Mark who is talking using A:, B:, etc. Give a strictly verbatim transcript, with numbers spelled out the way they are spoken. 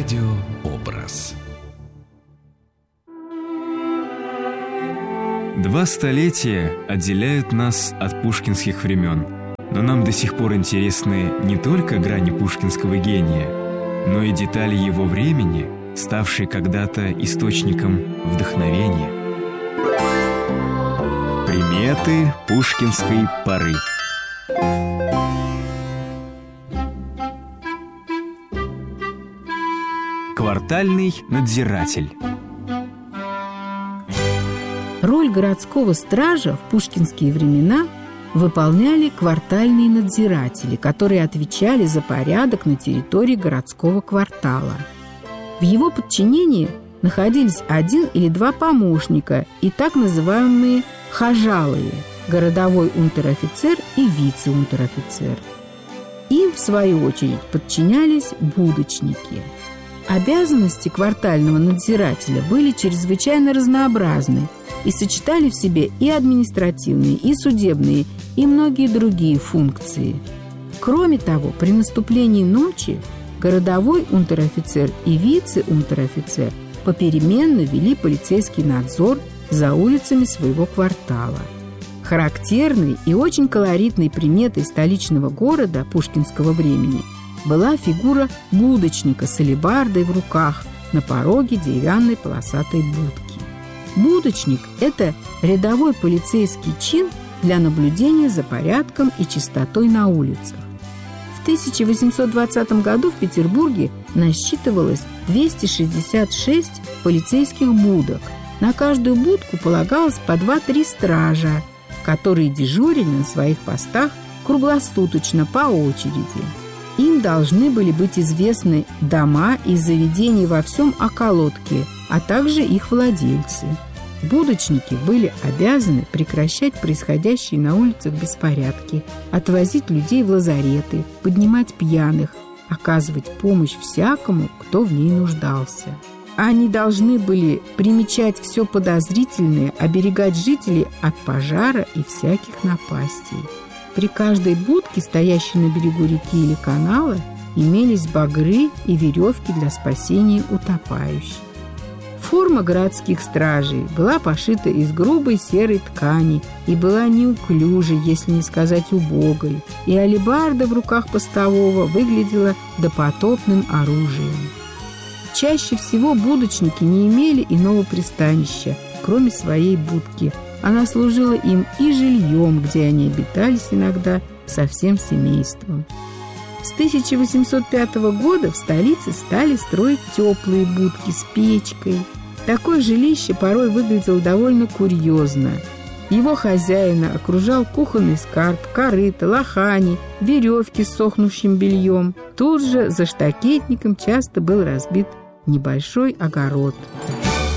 A: Радиообраз. Два столетия отделяют нас от пушкинских времен, но нам до сих пор интересны не только грани пушкинского гения, но и детали его времени, ставшие когда-то источником вдохновения. Приметы пушкинской поры. Квартальный надзиратель.
B: Роль городского стража в пушкинские времена выполняли квартальные надзиратели, которые отвечали за порядок на территории городского квартала. В его подчинении находились один или два помощника и так называемые хожалые – городовой унтер-офицер и вице-унтер-офицер. Им, в свою очередь, подчинялись будочники. Обязанности квартального надзирателя были чрезвычайно разнообразны и сочетали в себе и административные, и судебные, и многие другие функции. Кроме того, при наступлении ночи городовой унтер-офицер и вице-унтер-офицер попеременно вели полицейский надзор за улицами своего квартала. Характерной и очень колоритной приметой столичного города пушкинского времени была фигура будочника с алебардой в руках на пороге деревянной полосатой будки. Будочник – это рядовой полицейский чин для наблюдения за порядком и чистотой на улицах. В тысяча восемьсот двадцатом году в Петербурге насчитывалось двести шестьдесят шесть полицейских будок. На каждую будку полагалось по два-три стража, которые дежурили на своих постах круглосуточно по очереди. Им должны были быть известны дома и заведения во всем околотке, а также их владельцы. Будочники были обязаны прекращать происходящие на улицах беспорядки, отвозить людей в лазареты, поднимать пьяных, оказывать помощь всякому, кто в ней нуждался. Они должны были примечать все подозрительное, оберегать жителей от пожара и всяких напастей. При каждой будке, стоящей на берегу реки или канала, имелись багры и веревки для спасения утопающих. Форма городских стражей была пошита из грубой серой ткани и была неуклюжей, если не сказать убогой, и алебарда в руках постового выглядела допотопным оружием. Чаще всего будочники не имели иного пристанища, кроме своей будки. Она служила им и жильем, где они обитались иногда со всем семейством. С тысяча восемьсот пятого года в столице стали строить теплые будки с печкой. Такое жилище порой выглядело довольно курьезно. Его хозяина окружал кухонный скарб, корыто, лохани, веревки с сохнущим бельем. Тут же за штакетником часто был разбит небольшой огород.